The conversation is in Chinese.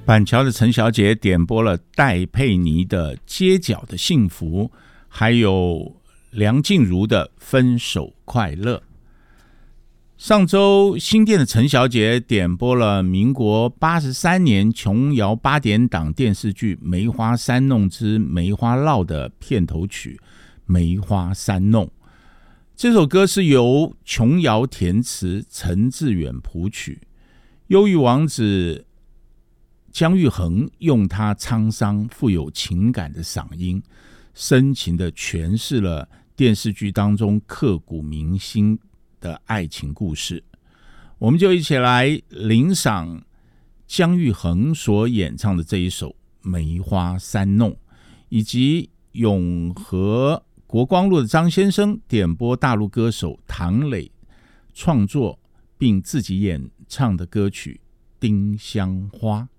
板桥的陈小姐点播了戴佩妮的《街角的幸福》，还有梁静茹的《分手快乐》。上周新店的陈小姐点播了民国83年琼瑶8点档电视剧《梅花三弄之梅花烙》的片头曲《梅花三弄》。这首歌是由琼瑶填词，陈志远谱曲，忧郁王子姜育恒用他沧桑富有情感的嗓音，深情地诠释了电视剧当中刻骨铭心的爱情故事。我们就一起来聆赏姜育恒所演唱的这一首《梅花三弄》，以及永和国光路的张先生点播大陆歌手唐磊创作并自己演唱的歌曲《丁香花》。